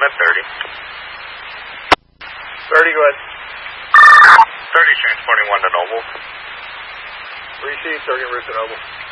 at 30. 30, go ahead. 30, transporting 1 to Noble. Received, 30 en route to Noble.